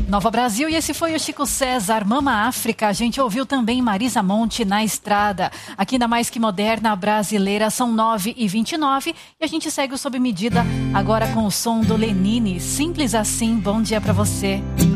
Nova Brasil, e esse foi o Chico César, Mama África. A gente ouviu também Marisa Monte, Na Estrada. Aqui na Mais Que Moderna Brasileira, são 9h29 e a gente segue o Sob Medida agora com o som do Lenine. Simples assim, bom dia pra você.